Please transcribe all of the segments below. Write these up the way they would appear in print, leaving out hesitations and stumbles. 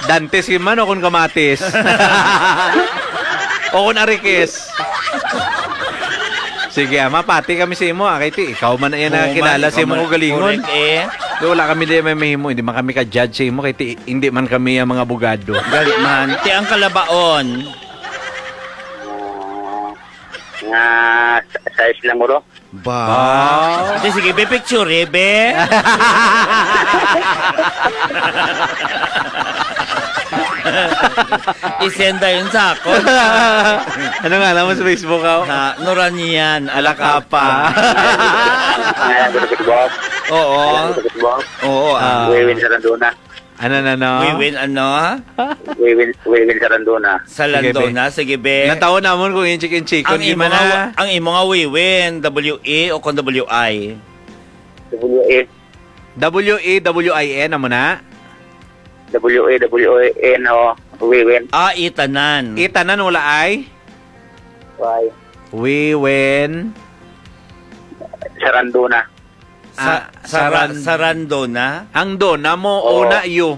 Dantes yun man o kung kamatis. O kung arikis. Sige, mapati kami sa imo. Kaya ikaw man na yan nakakilala sa imo ko galingon. Wala kami di may mahimo. Hindi man kami ka-judge sa imo. Kaya hindi man kami ang mga bugado. Galit man. Ti ang kalabaon. Nga size lang mo ro. Ba? Sige, be picture be. Isenda yun sa ako. Ano nga naman sa Facebook ako? Nuranian, Alakapa. Oo. Oo. Wiwin sa Randona. Ano? Wiwin ano? Wiwin sa Randona. Sa Randona, sige be. Nataon namon kung yung chicken. Ang imo nga wiwin, W-E o kung W-I? W-E. W-E-W-I-N, amo na? W-E-W-I-N o wiwin. Itanan. Itanan wala ay? Why? Wiwin. Sa Randona. Sa Randona? Ang dona mo, una yu.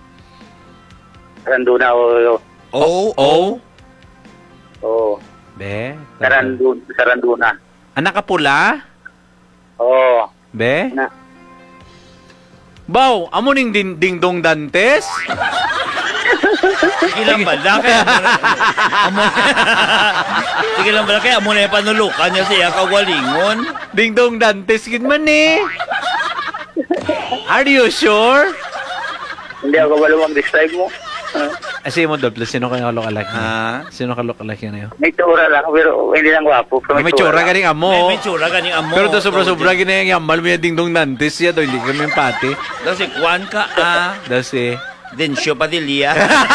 Randona o. O? Oo. Be? Sa Randona. Anak ka pula? Oo. Be? Na. Baw, amo ning ding-dong Dantes? Sige lang ba? Sige lang ba? Kaya amo na yung panulukan niya siya kawalingon. Ding-dong Dantes gid man eh. Are you sure? Hindi ako maluwang describe mo. Asi mo doble, sino kang look-alike niya? Ha? Sino ka look-alike niya na yun? May tsura lang, pero hindi lang gwapo. May tsura ganing amo. May tsura ganing amo. Pero to sobra-sobra ginayang yamal mo yung ding-dong Dantes siya to, hindi kami pati. Dasi Juan ka Dasi Densyo Padilla.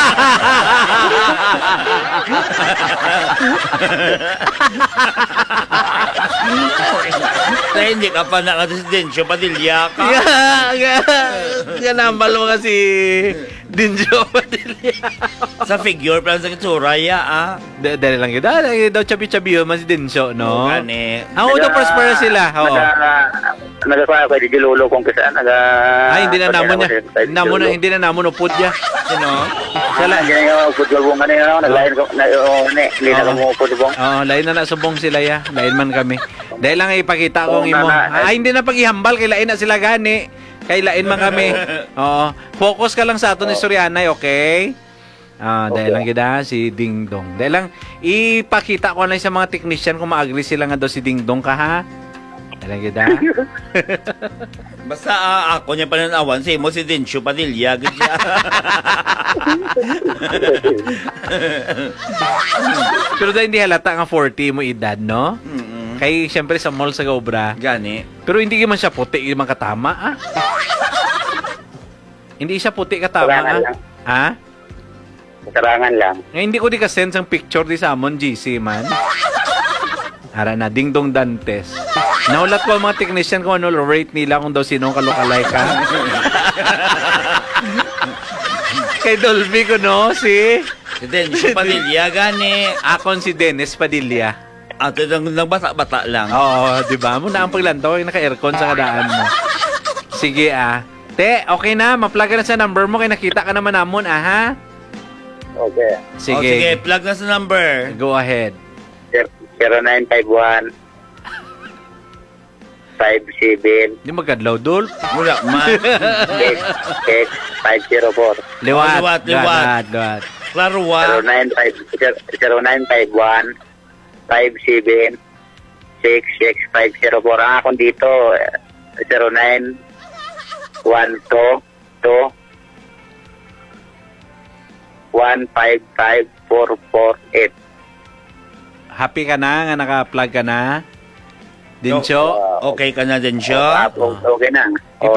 Kaya hindi ka pa si Densyo Padilla ka. Ganambal mo kasi Densyo Padilla. Sa figure, plan sa kitsura, Dali lang yun. Dali daw chabi-chabi yun, mas Densyo, no? Gani. Daw prosper sila. Nagkakaya kayo di lolo kung kasaan. Hindi na namon hindi na namon upod ya. Sino? Sala. Hindi na yung football bong kanina. Naglain ko. Hindi na kumupod bong. Lain na nasubong sila ya. Lain man kami. Dahil lang ipakita kong imo. Hindi na paghihambal. Kay lain na sila gani. Kay lain man kami. Focus ka lang sa aton ni Suryanay, okay? Dahil lang kita si Ding Dong. Dahil lang ipakita ko lang sa mga technician kung ma-agree sila nga daw si Ding Dong ka ha. Dahil lang kita. Basta ako niya pananawan si mo si Densyo Padilla. Pero dahil hindi halata nga 40 mo edad, no? Kay siyempre sa mall sa Gaobra. Gani. Pero hindi man siya puti, hindi man katama, Hindi siya puti katama, Karangan lang. Hindi ko di ka-send sang picture di sa amon, GC man. Ara na, Ding-Dong Dantes. Naulat ko ang mga technician kung ano rate nila kung daw sinong kalukalay ka. Kay Dolby ko, no? Si Densyo Padilla, gani. Akon si Dennis Padilla. Ito nang bata-bata lang. Oo, di ba? Muna ang paglantaw, naka-aircon sa kadaan mo. Sige, Te, okay na. Maplaga na sa number mo. Kaya nakita ka naman namon, ha? Okay. Sige. Sige, plug na sa number. Go ahead. 0951 57 Hindi magkadlaw, Dol. Wala man. 504 Liwat. Liwat. Klaro wa. 0951 57 66504. Ang akong dito 0912 155448. Happy ka na nga naka-plug ka na? Dinsyo? Okay ka na, Densyo? Okay na.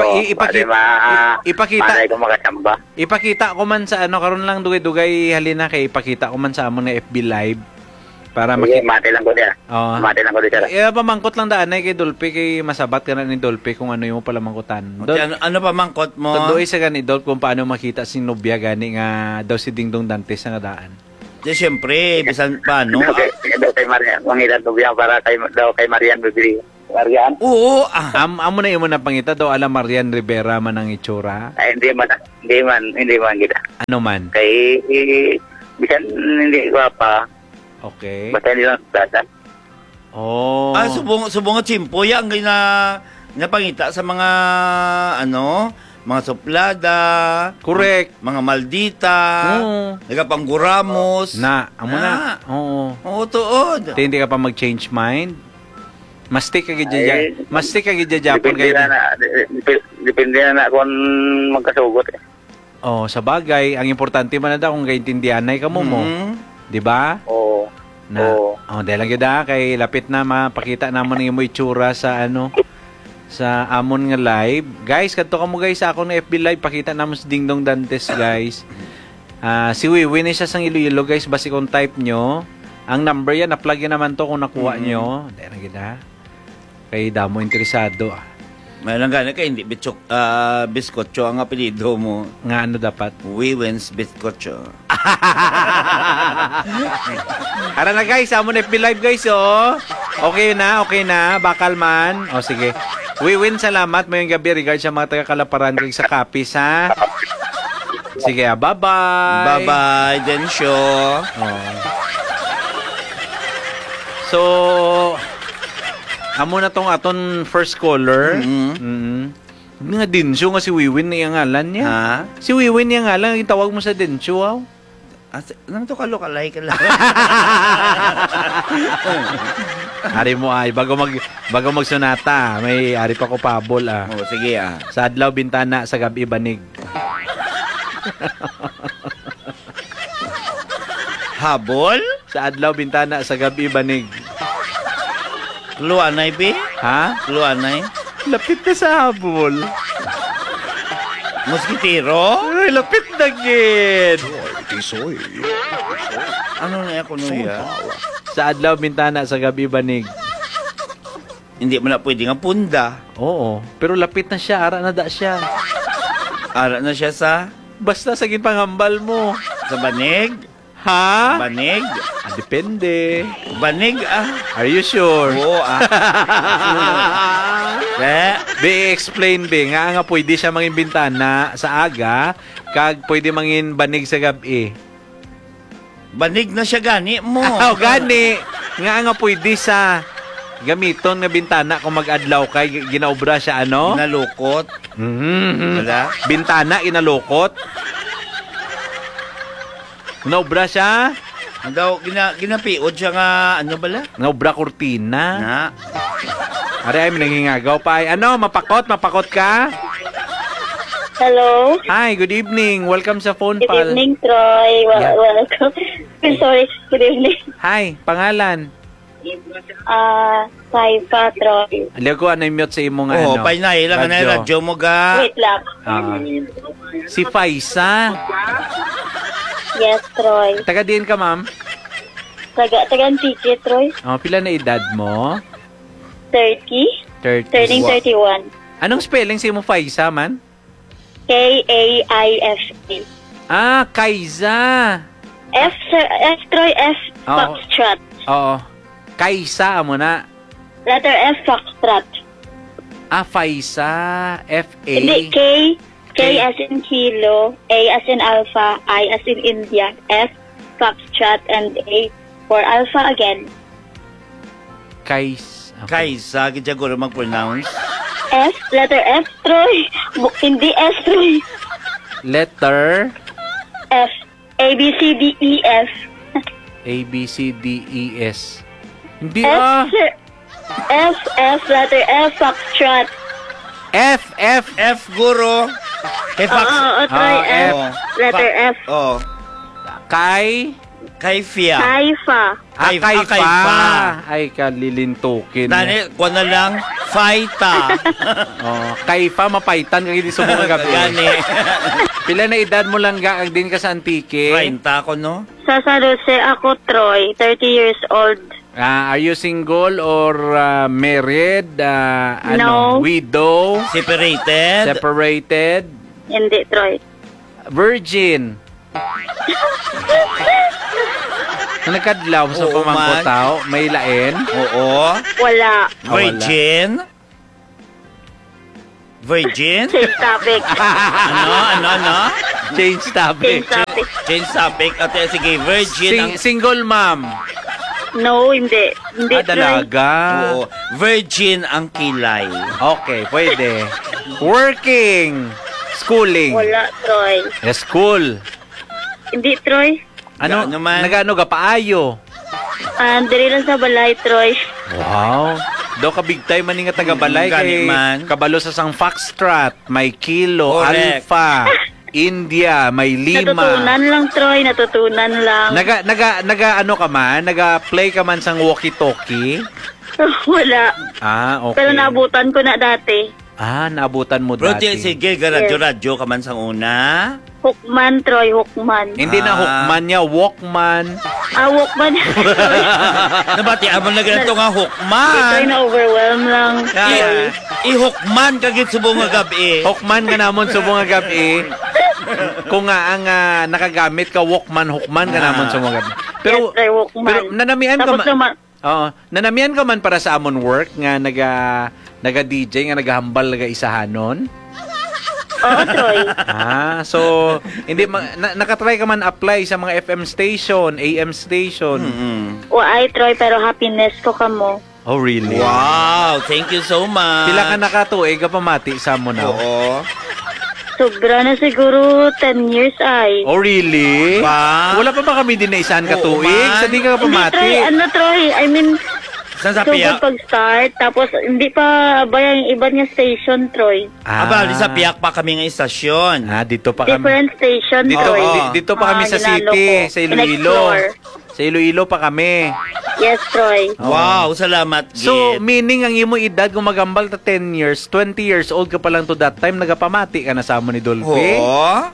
Ipakita ko makasamba. Ipakita ko man sa karon lang dugay-dugay halina kay ipakita ko man sa amon nga FB live para makita. Mati lang ko diya. Mati lang ko diya. Pamangkot lang daan kay Dolphy kay masabat ka na ni Dolphy kung ano yung pala mangkutan. Ano pa mangkot mo? Doy sa gani Dolphy kung paano makita si Nubia gani nga daw si Dingdong Dantes nga daan. Di siyempre, bisan paano? Daw kay Marian, mangilan Nubia para kay Marian bibili. Marian. Oo, Amo na imo na pangita daw ala Marian Rivera man ang itsura. Ay, hindi man kita. Ano man? Kay, bisan hindi ko pa, Okay. basta hindi lang dada. Oh. subong nga chimpo yan napangita sa mga mga suplada, Correct. mga maldita, Oo. nagapangguramos. Amo na. Oo. Oo, tuod. Hindi ka pa mag-change mind. Mastik ka Ay, gidya Japon Depende kayo. depende na kung magkasugot eh. Oh, sa bagay, ang importante man na daw kung kaintindihanay ka mo. Mhm. 'Di ba? Oo. Oo. Dahil lang gid kay lapit na mapakita namon ang imo itsura sa sa amon nga live. Guys, kadto ka mo guys sa akong FB live, pakita namon si Dingdong Dantes, guys. Si Wiwi ni siya sang Iloilo, guys, basi kung type nyo. Ang number yan, na-plug yan naman to kung nakuha nyo. Dahil lang gid kay damo interesado. May lang gana kay hindi biskotso ang apelyido mo. Nga ano dapat? Wiwens Biskotso. Ara na guys, amon FB live guys, oh. Okay na, bakal man. O sige. Win, salamat. Mayong gabi, regards sa mga taga-Kalaparan kay sa Kapis, ha? Sige, bye-bye. Bye-bye, Densyo. Oh. So, amo na tong aton first caller. Nga Densyo nga si Wiwin na yung ngalan niya. Ha? Si Wiwin yung ngalan, yung tawag mo sa Densyo, wow. Nang to kalokalay ka lang. Ari mo ay bago magsunata, may ari pa ko pabol Oh, sige Sa adlaw bintana, sa gabi banig. Habol? Sa adlaw bintana, sa gabi banig. Luanay, be? Ha? Luanay? Lapit na sa habol. Moskitero? Ay, lapit na gid. Ano na ako nuya? Sa adlaw bintana, sa gabi banig. Hindi mo na pwede nga punda. Oo, pero lapit na siya, ara na da siya. Ara na siya sa Basta sa ginpanghambal mo. banig? Ha? Banig? Depende. Banig, Are you sure? Oo, Be explain be nga pwede siya mangin bintana sa aga kag pwede mangin banig sa gabi. Banig na siya gani mo. Gani nga pwede sa gamiton nga bintana kung mag-adlaw kay ginaobra siya Nalukot. Wala? Bintana inalukot. Ginaobra siya. Ang daw, ginapiod siya nga, bala? Ginaobra kurtina. Na. Ari ay nangingagaw pa ay mapakot ka? Hello. Hi, good evening. Welcome sa phone Good pal. evening, Troy. Yeah. Welcome. Sorry. Good evening. Hi, pangalan. Saifa, Troy. Aliw ko mute sa imong Painay lang na radyo mo ga. Wait lang. Si Faisa. Yes, Troy. Taga din ka, ma'am? Tagan ticket, Troy. Pila na edad mo? 30. 30. Turning 31. Anong spelling si mo Faisa, man? K-A-I-F-A. Kaiza. F, Troy, F, Oo. Foxtrot. Oo. Kaisa mo na. Letter F, Foxtrot. Faisa. F-A. Hindi, K as in kilo, A as in alpha, I as in India, F, Foxtrot, and A for alpha again. Kais. Kaysa, gidya mag-pronounce. F, letter F, Troy. Hindi S, Troy. Letter F, A, B, C, D, E, F. A, B, C, D, E, S. Hindi F, sir. F, letter F, Foxtrot. F, F. F, guro. Fax. Troy, F, Oh. letter F. Oh. Kay. Kayfia. Haifa. Kaifa. Ay, kalilintukin. Tani, kuha na lang, Faita. Kaifa, mapaitan kag hindi subong gabi. Gani. Pila na edad mo lang ag din ka sa Antique? 30 ko, no? Sa San Jose, ako, Troy, 30 years old. Are you single or married? No. Widow? Separated. Separated? Hindi, Troy. Virgin? Na nagkadlaw sa Oo, pamangko man. tao, may lain. Oo. Wala. Virgin? Virgin? Change topic. Ano? Change topic. Change topic. Change topic. Ate, sige, virgin ang... Single mom. No, hindi. Hindi, Troy. Dalaga. Oo. Virgin ang kilay. Okay, pwede. Working. Schooling. Wala, Troy. Yes, school. Hindi, Troy. Ano? Gaano man? Nagano ka paayo? Diri lang sa balay, Troy. Wow. Daw ka big time man nga taga-balay kay Gani man. kabalo sa sang foxtrot, may kilo, Correct. alpha, India, may lima. Natutunan lang, Troy. Natutunan lang. Naga ano ka man? Naga-play ka man sang walkie-talkie? Wala. Okay. Pero naabutan ko na dati. Naabutan mo Bro, dati. sige, radyo ka man sa una. Hukman, Troy. Hukman. Hindi na Hukman niya, Walkman. Hukman. Troy. Nabati, abang na ganito nga Troy, hukman. na-overwhelm lang. Yeah. Ihukman kagit subong nga gabi. Hukman nga namon subong nga gabi. Kung nga ang nakagamit ka Walkman, Hukman ka namon subong nga gabi. Pero Yes, Troy, Hukman. pero nanamian ka Tapos man. naman, Oo, nanamian ka man para sa amon work nga naga DJ nga nagahambal naga isahanon. oo, Troy. So hindi nakatry ka man apply sa mga FM station, AM station. Ay, Troy, pero happiness ko ka mo. Oh really? Wow, thank you so much. Pila ka nakatuig ka pamati sa mo na. Oo. Sobra na siguro 10 years ay. Oh really? Ba? Wala pa ba kami din na isahan Oo, katuig? man. Sa di ka Hindi, pamati. Troy, Troy, I mean, Saan sa so piyak? pag-start, tapos hindi pa ba yung iba niya station, Troy? Aba, di sa piyak pa kami ng istasyon. Dito pa kami. Different station, Dito, Troy. dito pa kami sa ginano city, ko. sa Iloilo. In-explore. Sa Iloilo pa kami. Yes, Troy. Wow, salamat, So, Gid. meaning ang imo edad kung magambal ta 10 years, 20 years old ka pa lang to that time, nagapamati ka na sa amo ni Dolphy. Oo.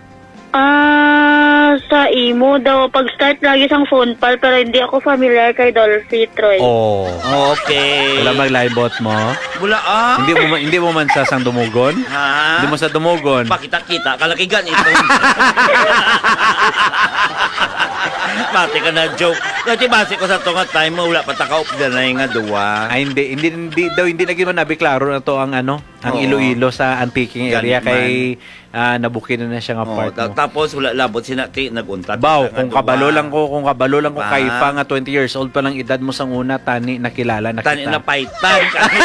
Sa imo daw, pag-start lagi sang phone pal, pero hindi ako familiar kay Dolphy, Troy. Oh. Okay. Wala maglibot mo. Wala Hindi mo man sasang dumugon. Ha? Hindi mo sa dumugon. Pakita-kita, kalakigan ito. Mati ka na joke. Kasi base ko sa tunga time mo, wala pa takaop na nga duwa. Ay hindi lagi man nabi klaro na to ang ang Oo. Iloilo sa Antiquing area Ganit kay nabukin na siya nga part mo. Tapos wala labot sinati naguntat. Baw, ka nga kung duwa. kabalo lang ko Ba? kay pa nga 20 years old pa lang edad mo sang una tani nakilala na Tani na kita. paitan.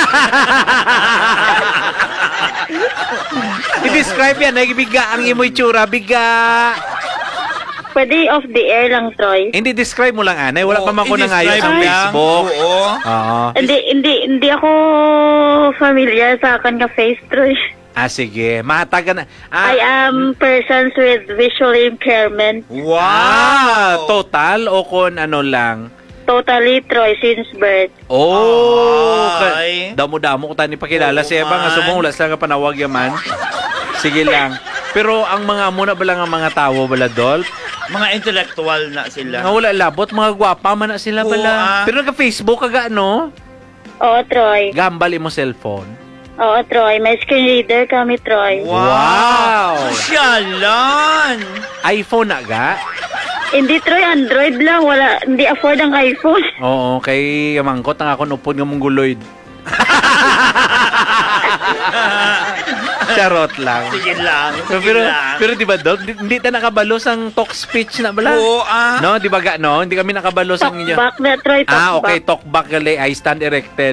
I-describe yan, nagibiga ang imoy tsura, biga. Pwede off the air lang, Troy. Hindi describe mo lang anay, wala pa man ko nangayo i-describe sa lang. Facebook. Oo. Oo. Hindi ako familiar sa akin ka face, Troy. Sige, mahatagan na. I am persons with visual impairment. Wow. Total o kon ano lang? Totally, Troy, since birth. Ay. Damo-damo ko tani pakilala Oo, siya ba nga man. subong wala sila nga panawag yaman. Sige lang. Pero ang mga muna ba lang ang mga tao bala Dolph? Mga intellectual na sila. Nga wala labot, mga gwapa man na sila Oo, bala. Pero nagka-Facebook kaga no? Oo, Troy. Gambal mo cellphone. Oo, Troy. May screen reader kami, Troy. Wow. Syalan! iPhone na ga? Hindi, Troy. Android lang. Wala. Hindi afford ang iPhone. Oo, kay mangkot ang ako upod nga mongoloid. Charot lang. Sige lang. So, Sige pero lang. pero di ba Dol, hindi ta nakabalo sang talk speech na bala? Oo, No, di ba ga no? Hindi kami nakabalo sang Talk inyo. back na, Troy. Talk Okay, back. talk back gali, I stand erected.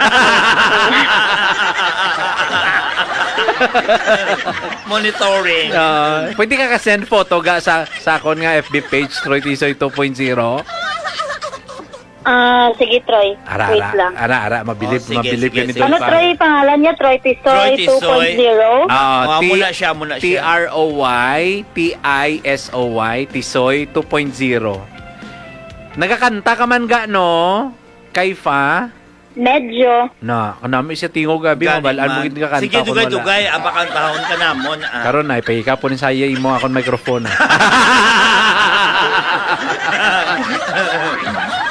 Monitoring. Pwede ka ka-send photo ga sa akon nga FB page Troy Tisoy 2.0. Sige, Troy. Wait lang. Ara, mabilib, Oh, sige, mabilib sige, ka ni sige. Ano, Dolph. Troy? Pangalan niya, Troy Troy Tisoy Tisoy. 2.0. Muna siya. Troy Tisoy 2.0. Nagakanta ka man ga no? Kayfa? Medyo. Na, kanami siya tingog gabi mo balaan mo gid ka kanta Sige, kun wala. dugay-dugay. Abakan tahon ka namon. Karon na ipahika po ni saya imo akon microphone.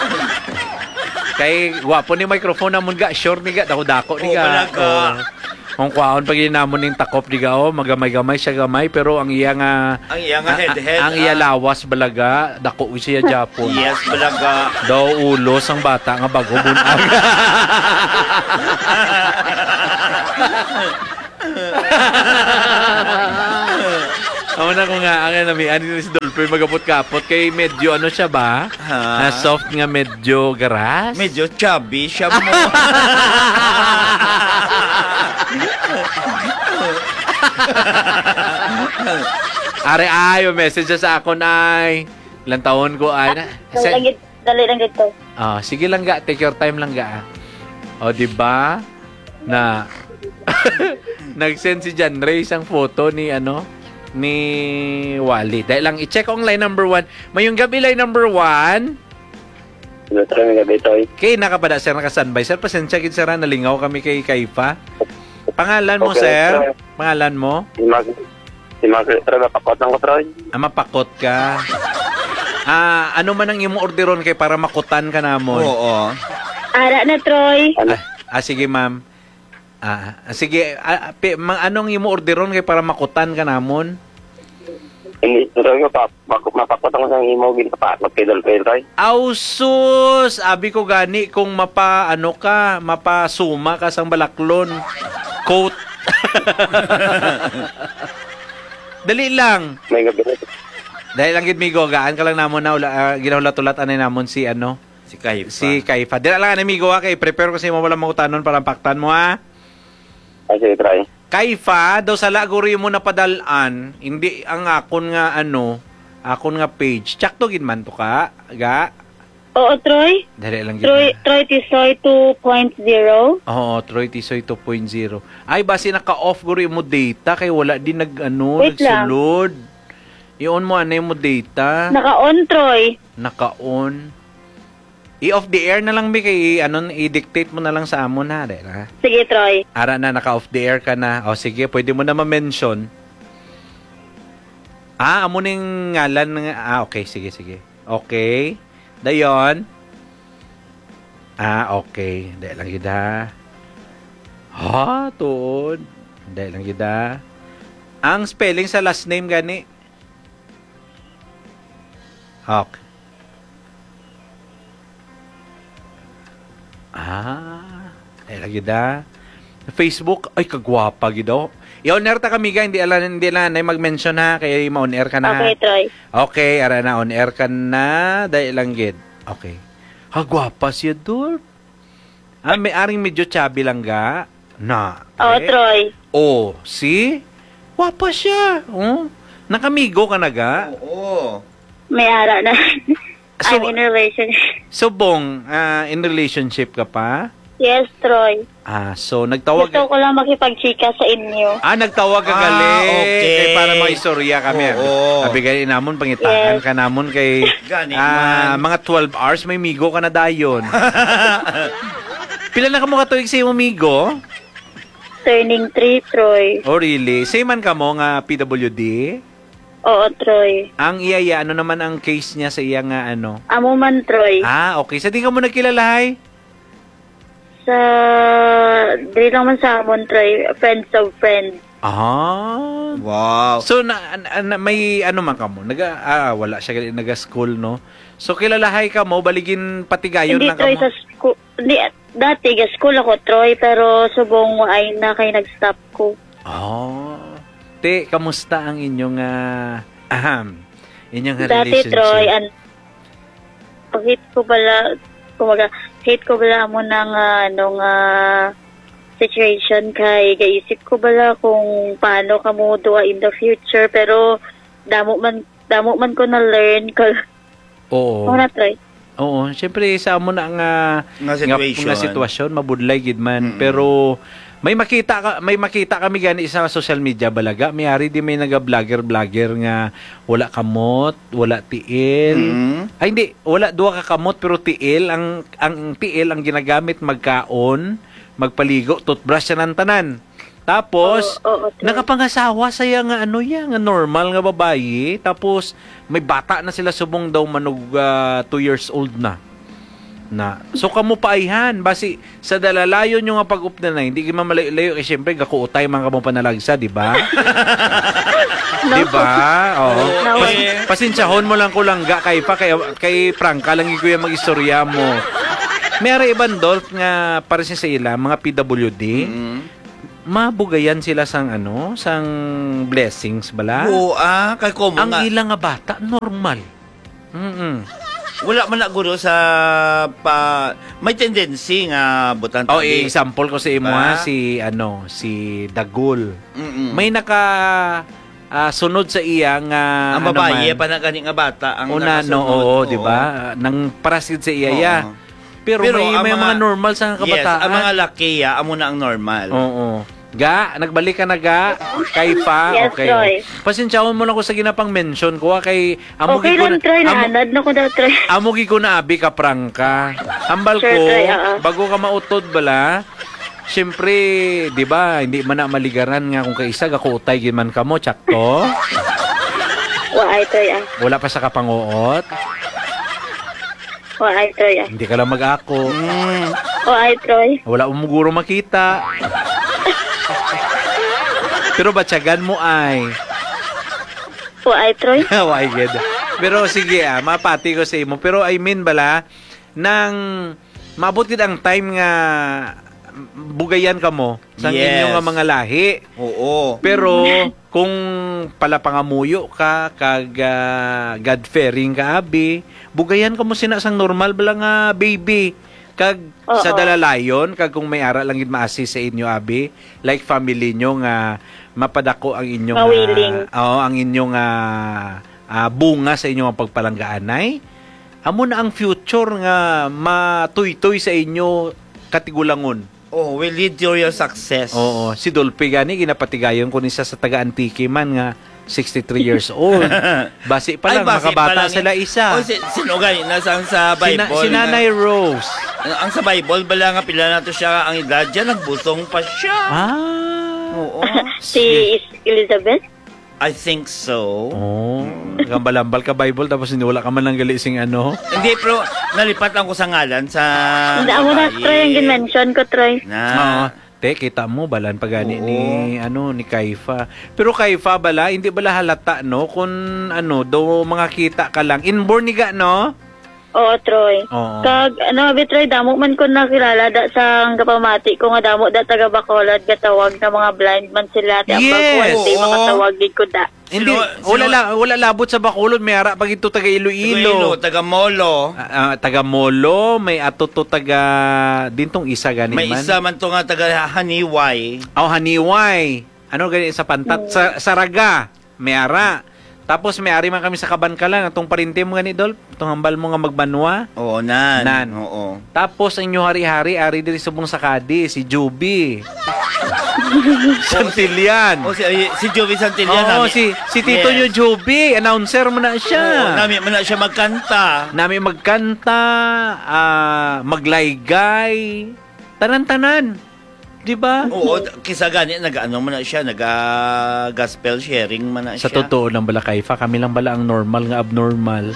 Kay gwapo ni microphone namon ga, sure ni ga, dako-dako ni Oo, ga. talaga. Kung kwaon pag namon ning takop di gao, magamay-gamay siya gamay pero ang iya nga head. ang iya lawas balaga, dako siya Japon. Yes, balaga. Daw ulos ang bata nga bago bunag. Ako na ko nga, ang namian ni si Dolphin magapot-kapot kay medyo ano siya ba? Ha? Soft nga medyo garas. Medyo chubby siya mo. Are ayo message siya sa akon ay ilang taon ko ay Dali lang dito. sige lang ga, take your time lang ga. O di ba na nag-send si John Ray isang photo ni ni Wally. Dahil lang i-check ang line number 1. Mayong gabi line number 1. Try mga gabi, Toy. Kay nakapada sir naka-standby. Sir, pasensya gid sir, nalingaw kami kay Kaifa. Pangalan mo, Okay, sir? sir. Pangalan mo? Si Margaret, Troy, mapakot ng ko, Troy. Mapakot ka. Ano man ang imong orderon kay para makutan ka namon? Oo. Ara na, Troy. Sige, ma'am. Sige, anong imong orderon kay para makutan ka namon? Hindi, Troy, mapakot ang isang imo, magkidol kayo, Troy. Ausus! Abi ko gani kung mapasuma ka sang balaklon. Coat. Dali lang. May gabi na. Dahil lang gid migo, gaan ka lang namon na ginahula-tulat anay namon si Si Kaifa. si Kaifa. Dili lang amigo kay prepare ko sa imo wala makutanon para paktan mo ha. Ay, sige, Troy. Kaifa daw sa laguri mo napadalan, hindi ang akon nga page. Tsakto gid man to ka, ga. Oo, Troy. Dali lang gid. Troy Tisoy 2.0. Oo, Troy Tisoy 2.0. Ay, basi naka-off guri mo data kay wala din Wait lang. nagsulod. I-on mo anay mo data. Naka-on, Troy. Naka-on. I-off the air na lang mi kay i-dictate mo na lang sa amon ha. Dahil, Sige, Troy. Ara na, naka-off the air ka na. O sige, pwede mo na ma-mention. Amo ning ngalan. Okay, sige. Okay. Dayon. Okay. Dahil lang gid ha. Tuod. Dahil lang gid ha. Ang spelling sa last name gani. Okay. Dahil lang gid ha. Facebook, ay kagwapa gid daw. I-on-air ta kami ga, hindi lang na mag-mention ha, kaya ma-on-air ka na. Okay, Troy. Okay, ara na, on-air ka na, dahil lang gid. Okay. Gwapa siya, Dol. May aring medyo chubby lang ga. Oo, Troy. See? Gwapa siya. Nakamigo ka na ga. Oo. May ara na. So- I'm in a relationship. So, Bong, in relationship ka pa? Yes, Troy. So, nagtawag Gusto ko lang makipag-chika sa inyo. nagtawag ka gali. Okay. Kay para maistorya kami. Oo. Abigay namon, pangitaan Yes. ka namon kay Gani man. mga 12 hours, may migo ka na dayon. Pila na ka mo katuig sa iyong migo? Turning 3, Troy. Oh, really? Same man ka mo nga PWD? Oo, Troy. Ang iyaya, ano naman ang case niya sa iya nga Amo man, Troy. Okay. Sa di ka mo nagkilalahay? Sa... Di lang man sa amon, Troy. Friends of friends. Wow. So, may man ka mo? Wala siya naga-school, no? So, kilalahay ka mo, baligin patigayon Hindi, lang ka Troy, mo? sa school. Hindi, dati, school ako, Troy. Pero subong ay na kay nag-stop ko. Te, kamusta ang inyong inyong Dati, relationship? Troy, hate ko bala mo ng situation kay gaisip ko bala kung paano ka mo duwa in the future pero damo man ko na learn ko. Oo. Na Troy. Oo, syempre sa mo na Nga sitwasyon mabudlay gid man pero may makita kami gani sa social media balaga mayari di may naga-vlogger nga wala kamot, wala tiil. Ay hindi, wala duha ka kamot pero tiil ang tiil ang ginagamit magkaon, magpaligo, toothbrush siya ng tanan. Tapos nakapangasawa saya nga nga normal nga babayi tapos may bata na sila subong daw manog 2 years old na. Na. So kamo paayhan basi sa dalalayon yung nga pag-up na hindi ka mamalayo-layo eh syempre gakuutay man kamo panalagsa, di ba? No. Di ba? Oo. No. Pasinsyahon mo lang ko lang ga kay pa kay Franca lang ko yung mag-istorya mo. May ibang dolt nga para sa ila mga PWD. Mabugayan sila sang sang blessings bala. Oo, kay komo Ang nga. ilang nga bata normal. Wala man na guro sa may tendency nga butang Oh, tabi. example ko sa imo Ba? si si Dagul. Mm-mm. May sunod sa iya nga ang babae man, pa na gani nga bata ang una nakasunod. oo, di ba? Nang parasid sa iya ya. Oo. Pero, ang may mga normal sa Yes, kabataan. ang mga laki amo na ang normal. Oo. Ga, nagbalik ka na ga? Kay pa? Yes, Okay. Troy. Pasensyahon mo na ko sa ginapang mention ko kay Okay lang, Troy. Nahanad na ko daw, Troy. amo gi ko na abi ka prangka. Hambal Sure, ko, Troy, oo. bago ka mautod bala, syempre, di ba, hindi man na maligaran nga kung kaisa, gakuutay giman ka mo, tsakto. Waay, Troy, Wala pa sa kapanguot. Waay, Troy, Hindi ka lang mag-ako. Waay, Troy. Wala mo guro makita. Pero batyagan mo ay. Waay, Troy. Why good. Pero sige mapati ko sa imo. Pero I mean bala, nang maabot gid ang time nga bugayan ka mo sa Yes. inyo nga mga lahi. Oo. Pero kung pala pangamuyo ka kag God-fearing ka abi, bugayan ka mo sina sang normal bala nga baby. Kag sa Oo. dalalayon kag kung may ara lang gid ma-assist sa inyo abi, like family nyo nga mapadako ang inyong Mawiling. ang inyong bunga sa inyong pagpalanggaanay. Amo na ang future nga matuytoy sa inyo katigulangon. Oh, will lead to your success. Oo, si Dolphy gani ginapatigayon ko ni sa taga-Antique man nga 63 years old. Basi pa lang basi pa makabata lang sila isa. Oh, sino gani nasa sa Bible? Si Nanay Rose. Ang sa Bible bala nga pila na to siya ang edad diyan nagbusong pa siya. Oo. Si Elizabeth? I think so. Oh, gambalambal ka Bible tapos hindi wala ka man lang gali sing Hindi, pero nalipat lang ko sa ngalan sa Hindi mo na, Troy, ang ginmention ko, Troy. Oo. Te, kita mo balan pagani Oo. ni Kaifa. Pero Kaifa bala hindi bala halata no kung do mga kita ka lang inborn ni ga no? Oo, Troy. Oo. Kag, Troy, damo man ko nakilala da sa kapamati ko nga damo da taga Bacolod gatawag na mga blind man sila. Ang Yes! bagwan, di Oo. mga tawagin ko da. Hindi wala labot sa Bacolod may ara pag ito taga Iloilo, Iloilo. taga Molo. Taga Molo, may atoto taga dintong isa gani May man. isa man to nga taga Haniway. Haniway. Ano gani sa Pantat sa Saraga, may ara. Tapos may ari man kami sa Kabankalan atong parinte mo gani Dol, itong hambal mo nga magbanwa. Oo, nan. Nan. Oo. Tapos ang inyo hari-hari ari diri subong Sakadi, si Juby. Santillan. Si Joey Santillan. Oo, si Tito nyo Juby, announcer mo na siya. Nami man na siya magkanta. Nami magkanta, maglaygay, tanan-tanan. Di ba? Oo, kisa gani nag-ano man na siya, nag-gospel sharing man na Sa siya. totoo lang bala Kaifa, kami lang bala ang normal nga abnormal.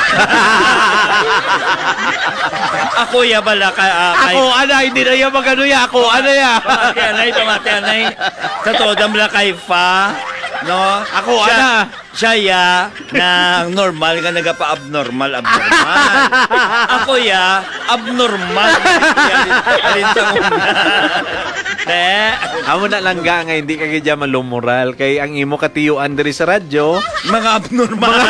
Ako ya bala Hindi na yan magano ya. Ako, Pamati anay. Sa todo bala kay Fa. No? Ako, Siya ya na normal nga nagapa-abnormal. Ako ya abnormal. Alin sa una. Amo na lang nga hindi ka kaya malumoral kay ang imo katiyuan diri sa radyo. Mga abnormal.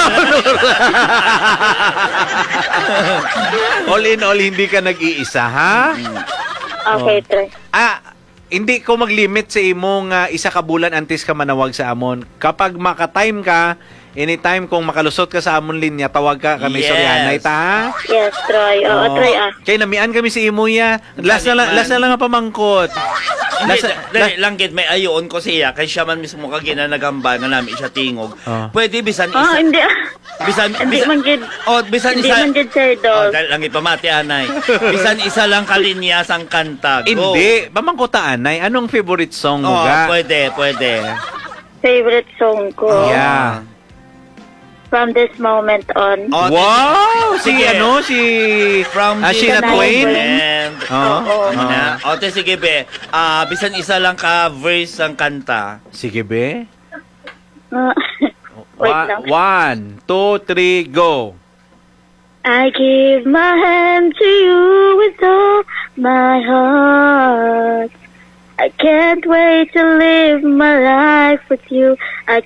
All in all, hindi ka nag-iisa, ha? Okay, Troy. Hindi ko mag-limit sa imong isa ka bulan antes ka manawag sa amon. Kapag maka-time ka, anytime kung makalusot ka sa amon linya, tawag ka kami Yes. Sorianay, ta? Yes, Troy. Oo, Troy, Kay namian kami si imo ya. Last na lang nga pamangkot. Hindi, dali lang gid may ayoon ko siya kay siya man mismo ka ginanagamba nga nami siya tingog. Pwede bisan isa. hindi. Hindi man gid. Bisan Hindi isa. man gid, Sir Dol. Dali lang ipamati anay. Bisan isa lang kalinya sang kanta. Go. Hindi, pamangkota anay. Anong favorite song mo Oh, ga? pwede. Favorite song ko. Yeah. from this moment on. O, Wow! Si Sige. si... From Sheena Shania Twain? And, Oo. na. O, te, sige, be. Bisan isa lang ka verse ang kanta. Sige, be. Wait lang. 1, 2, 3, go. I give my hand to you with all my heart. I can't wait to live my life with you. I